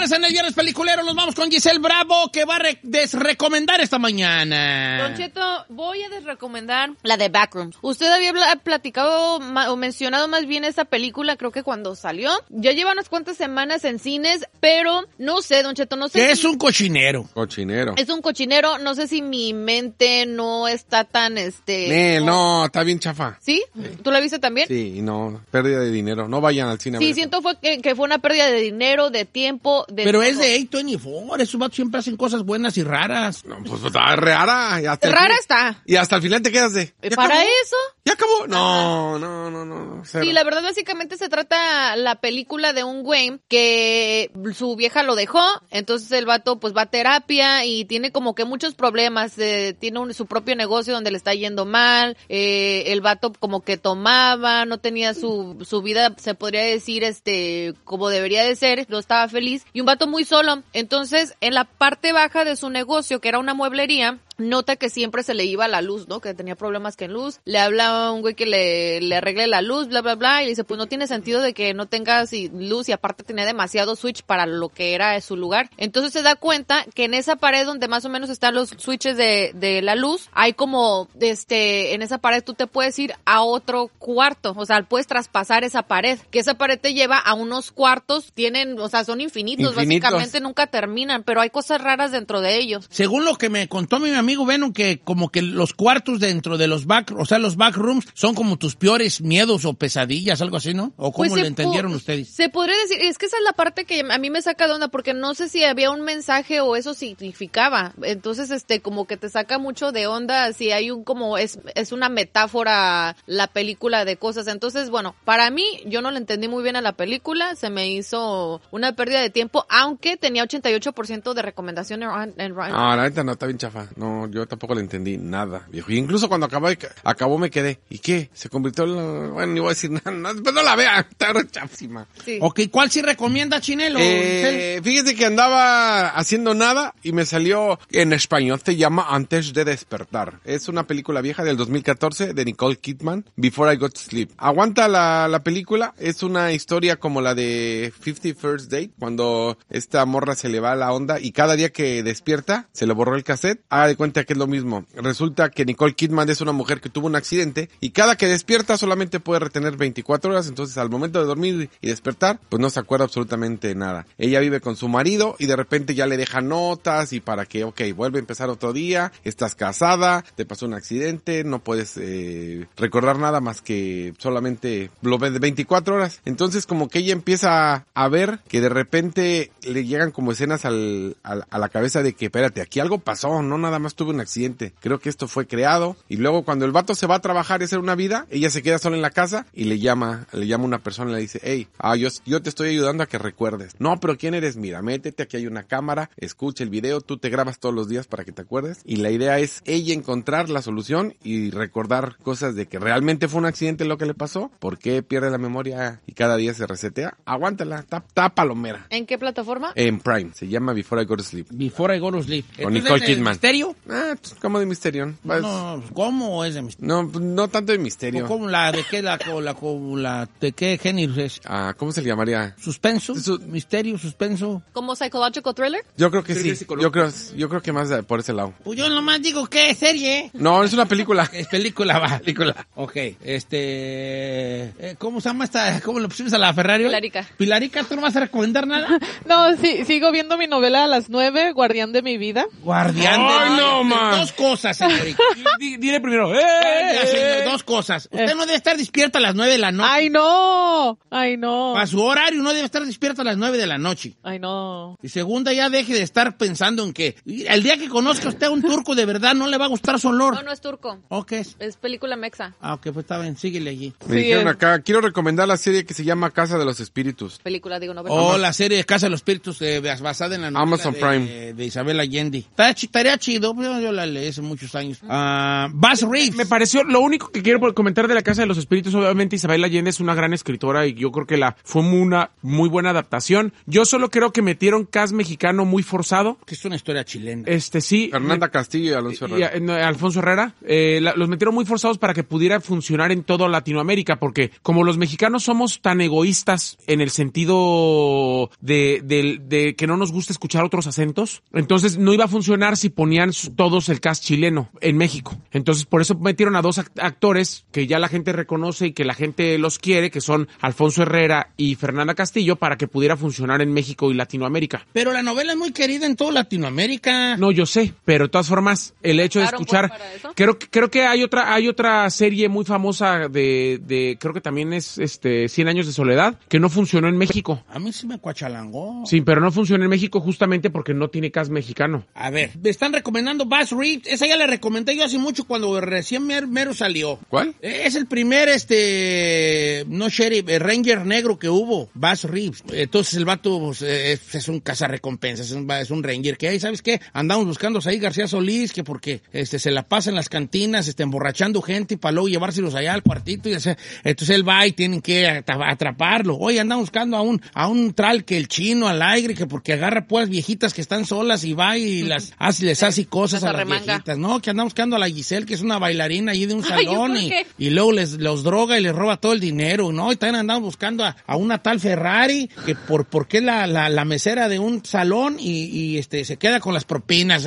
más en el Viernes Peliculero. Nos vamos con Giselle Bravo, que va a desrecomendar esta mañana. Don Cheto, voy a desrecomendar la de Backrooms. Usted había platicado o mencionado más bien esta película, creo que cuando salió. Ya lleva unas cuantas semanas en cines, pero no sé, Don Cheto, no sé. Que es un cochinero. Cochinero. Es un cochinero, no sé si mi mente no está tan, no, está bien chafa. ¿Sí? ¿Tú la viste también? Sí, no, pérdida de dinero. No vayan al cine a ver Sí, eso. siento que fue una pérdida de dinero, de tiempo, de Pero todo. es de A24. Esos vatos siempre hacen cosas buenas y raras. No, pues está rara. Rara está. Y hasta el final te quedas de... ¿ya ¿Para acabó? eso? ¿Ya acabó? No. Cero. Sí, la verdad básicamente se trata la película de un güey que su vieja lo dejó, entonces el vato pues va a terapia y tiene como que muchos problemas, tiene su propio negocio donde le está yendo mal, el vato como que tomaba, no tenía su vida, se podría decir, como debería de ser, no estaba feliz, y un vato muy solo. Entonces en la parte baja de su negocio, que era una mueblería, nota que siempre se le iba la luz, ¿no? Que tenía problemas que en luz. Le hablaba a un güey que le arregle la luz, bla, bla, bla. Y le dice, pues no tiene sentido de que no tengas luz y aparte tenía demasiado switch para lo que era su lugar. Entonces se da cuenta que en esa pared donde más o menos están los switches de la luz, hay como, en esa pared tú te puedes ir a otro cuarto. O sea, puedes traspasar esa pared. Que esa pared te lleva a unos cuartos, son infinitos. Básicamente nunca terminan, pero hay cosas raras dentro de ellos. Según lo que me contó mi amigo Venom, que como que los cuartos dentro de los los backrooms son como tus peores miedos o pesadillas, algo así, ¿no? ¿O cómo Pues lo entendieron ustedes? Se podría decir, es que esa es la parte que a mí me saca de onda, porque no sé si había un mensaje o eso significaba. Entonces, como que te saca mucho de onda, si hay es una metáfora la película de cosas. Entonces, bueno, para mí, yo no le entendí muy bien a la película, se me hizo una pérdida de tiempo, aunque tenía 88% de recomendación en Rotten. No, la neta no, está bien chafa. No, yo tampoco le entendí nada, viejo. Y incluso cuando acabó me quedé. ¿Y qué? Se convirtió en... Bueno, ni voy a decir nada. Después no la vea. Está chafísima. Sí. Ok, ¿cuál sí recomienda, Chinelo? Fíjese que andaba haciendo nada y me salió en español. Se llama Antes de despertar. Es una película vieja del 2014 de Nicole Kidman. Before I Go to Sleep. Aguanta la película. Es una historia como la de 50 First Date. Cuando esta morra se le va la onda y cada día que despierta se le borró el cassette. Haga de cuenta que es lo mismo. Resulta que Nicole Kidman es una mujer que tuvo un accidente y cada que despierta solamente puede retener 24 horas, entonces al momento de dormir y despertar, pues no se acuerda absolutamente nada. Ella vive con su marido y de repente ya le deja notas y para que, vuelve a empezar otro día, estás casada, te pasó un accidente, no puedes recordar nada más que solamente lo ves de 24 horas. Entonces como que ella empieza a ver que de repente le llegan como escenas a la cabeza de que, espérate, aquí algo pasó, no nada más tuve un accidente, creo que esto fue creado. Y luego cuando el vato se va a trabajar y hacer una vida, ella se queda sola en la casa y le llama una persona y le dice, hey, yo te estoy ayudando a que recuerdes. No, pero ¿quién eres? Mira, métete, aquí hay una cámara, escucha el video, tú te grabas todos los días para que te acuerdes. Y la idea es ella encontrar la solución y recordar cosas de que realmente fue un accidente lo que le pasó, por qué pierde la memoria y cada día se resetea. Aguántala, está palomera. ¿En qué plataforma? En Prime, se llama Before I Go to Sleep. Before I Go to Sleep. Con Nicole Kidman. ¿Misterio? Como de misterio. No, ¿cómo es de misterio? No tanto de misterio. ¿Cómo de qué género es? ¿Cómo se le llamaría? ¿Suspenso? ¿Misterio? ¿Suspenso? ¿Como psychological thriller? Yo creo que sí. Yo creo que más por ese lado. Pues yo nomás digo que es serie. No, es una película. Es película. Ok, ¿cómo se llama esta? ¿Cómo le pusimos a la Ferrari? Pilarica, ¿tú no vas a recomendar nada? No, sí, sigo viendo mi novela a las 9, Guardián de mi vida. Guardián de mi vida. No, man. Dos cosas, señorita. Dile primero. Dos cosas. Usted no debe estar despierta a las 9 de la noche. ¡Ay, no! A su horario no debe estar despierta a las 9 de la noche. ¡Ay, no! Y segunda, ya deje de estar pensando en que el día que conozca usted a un turco de verdad no le va a gustar su olor. No es turco. ¿O qué es? Es película mexa. Ok, pues está bien, síguele allí. Me dijeron acá, quiero recomendar la serie que se llama Casa de los Espíritus. Película, digo, novela. La serie de Casa de los Espíritus basada en la novela Amazon Prime. De Isabel Allende. Estaría chido, pues yo la leí hace muchos años. Bass Reeves. Me pareció, lo único que quiero comentar de La Casa de los Espíritus, obviamente Isabel Allende es una gran escritora y yo creo que fue una muy buena adaptación. Yo solo creo que metieron cast mexicano muy forzado. Que es una historia chilena. Sí. Fernanda Castillo y Alonso Herrera. Alfonso Herrera. Los metieron muy forzados para que pudiera funcionar en toda Latinoamérica, porque como los mexicanos somos tan egoístas en el sentido de que no nos gusta escuchar otros acentos, entonces no iba a funcionar si ponían todos el cast chileno en México. Entonces por eso metieron a dos actores que ya la gente reconoce y que la gente los quiere, que son Alfonso Herrera y Fernanda Castillo, para que pudiera funcionar en México y Latinoamérica. Pero la novela es muy querida en toda Latinoamérica. No, yo sé, pero de todas formas, el hecho de escuchar, creo que hay otra serie muy famosa creo que también es 100 años de soledad, que no funcionó en México. A mí sí me cuachalangó. Sí, pero no funcionó en México justamente porque no tiene cast mexicano. A ver, me están recomendando Bass Reeves. Esa ya la recomendé yo hace mucho cuando recién mero salió. ¿Cuál? Es el primer, Ranger negro que hubo, Bass Reeves. Entonces el vato pues, es un cazarrecompensas, es un Ranger que ahí, ¿sabes qué? Andamos buscando a Said García Solís, que porque se la pasa en las cantinas, emborrachando gente y para luego llevárselos allá al cuartito y entonces él va y tienen que atraparlo. Oye, andamos buscando a un tral que el chino al aire, que porque agarra puras viejitas que están solas y va y les hace cosas a las viejitas. No, que andamos buscando a la Giselle, que es una bailarina allí de un salón y luego los droga y les roba todo el dinero, ¿no? Y también andamos buscando a una tal Ferrari, que porque es la mesera de un salón y se queda con las propinas.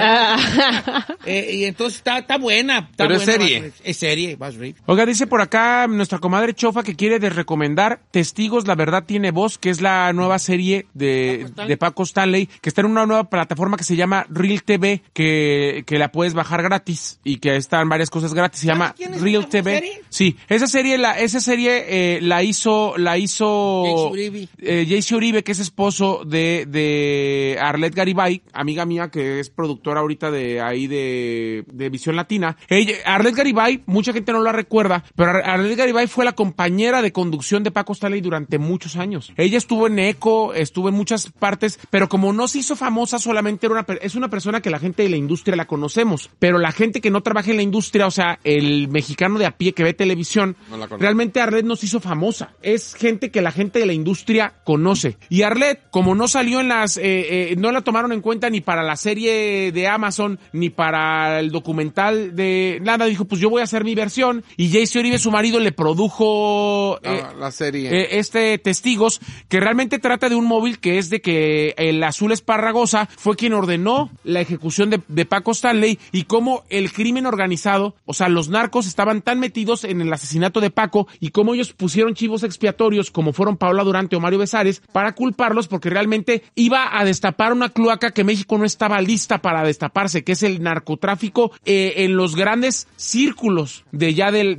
Y entonces está buena. Pero buena, es serie. Es serie, Bass Reeves. Oiga, dice por acá nuestra comadre Chofa que quiere recomendar Testigos, la verdad tiene voz, que es la nueva serie de Paco Stanley, que está en una nueva plataforma que se llama Real TV, que la puedes bajar gratis y que están varias cosas gratis. Se llama Real TV. Serie? Sí, esa serie la hizo Jaycee Uribe, que es esposo de Arlette Garibay, amiga mía que es productora ahorita de Visión Latina. Arlette Garibay, mucha gente no la recuerda, pero Arlette Garibay fue la compañera de conducción de Paco Stanley durante muchos años. Ella estuvo en ECO, estuvo en muchas partes, pero como no se hizo famosa, solamente es una persona que la gente de la industria la conocemos, pero la gente que no trabaja en la industria, o sea, el mexicano de a pie que ve televisión, no realmente Arlette no se hizo famosa. Es gente que la gente de la industria conoce. Y Arlette, como no salió en no la tomaron en cuenta ni para la serie de Amazon, ni para el documental de nada, dijo, pues yo voy a hacer mi versión. Y Jaycee Uribe, su marido, le produjo la serie. Testigos, que realmente trata de un móvil que es de que el Azul Esparragosa fue quien ordenó la ejecución de Paco Stanley y cómo el crimen organizado, o sea, los narcos estaban tan metidos en el asesinato de Paco y cómo ellos pusieron chivos expiatorios como fueron Paola Durante o Mario Besares para culparlos porque realmente iba a destapar una cloaca que México no estaba lista para destaparse, que es el narcotráfico en los grandes círculos de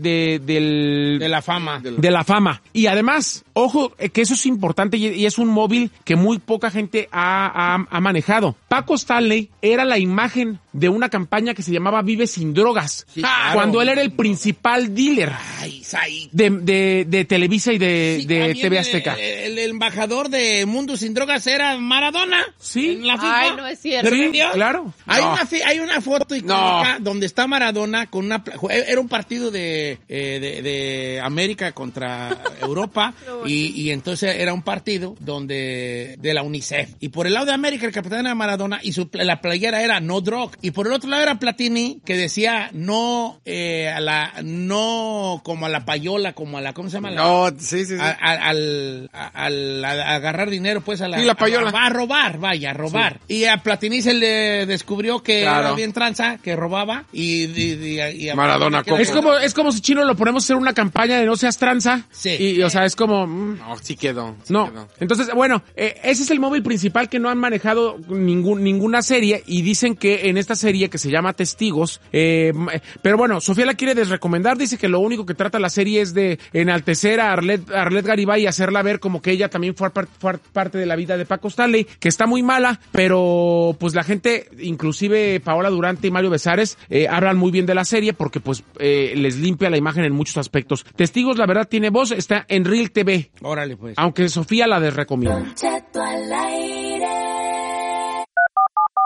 la fama. De la fama. Y además, ojo, que eso es importante y es un móvil que muy poca gente ha manejado. Paco Stanley era la imagen de una campaña que se llamaba Vive sin drogas, sí, claro, cuando él era el principal dealer de Televisa y de TV Azteca. El embajador de Mundo Sin Drogas era Maradona. Sí. En la FIFA. Ay, no es cierto. Claro. Hay una foto icónica donde está Maradona con era un partido de América contra Europa y entonces era un partido de la UNICEF. Y por el lado de América el capitán era Maradona y la playera era No Drug. Y por el otro lado era Platini, que decía no como a la payola, como a la, ¿cómo se llama? Sí. Al agarrar dinero, pues a la payola. A robar. Sí. Y a Platini se le descubrió que era bien tranza, que robaba y a Maradona. Es como si Chino lo ponemos a hacer una campaña de no seas tranza. Sí. Y o sea, es como... No, sí quedó. Quedó. Entonces, bueno, ese es el móvil principal que no han manejado ninguna serie y dicen que en esta serie que se llama Testigos, pero bueno, Sofía la quiere desrecomendar, dice que lo único que trata la serie es de enaltecer a Arlette Garibay y hacerla ver como que ella también fue parte de la vida de Paco Stanley, que está muy mala, pero pues la gente, inclusive Paola Durante y Mario Besares, hablan muy bien de la serie porque pues les limpia la imagen en muchos aspectos. Testigos, la verdad tiene voz, está en Real TV. Órale pues. Aunque Sofía la desrecomienda.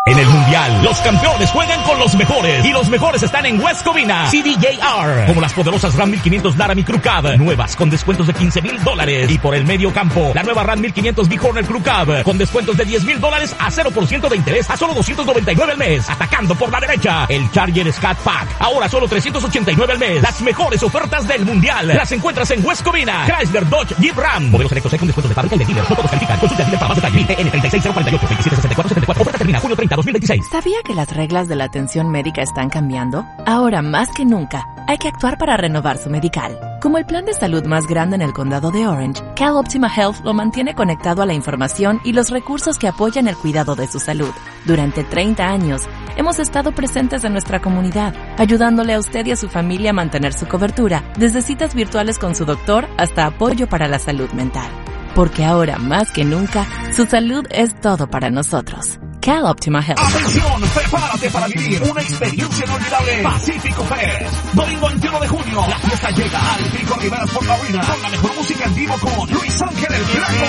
En el Mundial, los campeones juegan con los mejores y los mejores están en West Covina CDJR, como las poderosas Ram 1500 Laramie Crew Cab, nuevas con descuentos de $15,000 y por el medio campo, la nueva Ram 1500 Big Hornet Crew Cab con descuentos de $10,000 a 0% de interés a solo $299 al mes. Atacando por la derecha, el Charger Scat Pack, ahora solo $389 al mes. Las mejores ofertas del Mundial las encuentras en West Covina, Chrysler, Dodge, Jeep, Ram, modelos electos con descuentos de fábrica y de dealer. No todos califican. Consulta al dealer para más detalles. TN 36048 276474. Oferta termina junio 30, 2026. ¿Sabía que las reglas de la atención médica están cambiando? Ahora más que nunca, hay que actuar para renovar su medical. Como el plan de salud más grande en el condado de Orange, CalOptima Health lo mantiene conectado a la información y los recursos que apoyan el cuidado de su salud. Durante 30 años, hemos estado presentes en nuestra comunidad, ayudándole a usted y a su familia a mantener su cobertura, desde citas virtuales con su doctor hasta apoyo para la salud mental. Porque ahora más que nunca, su salud es todo para nosotros. CalOptima Health. Atención, prepárate para vivir una experiencia inolvidable. Pacífico Fest. Domingo 21 de junio, la fiesta llega al Pico Rivera Sport Arena con la mejor música en vivo con Luis Ángel el Flaco.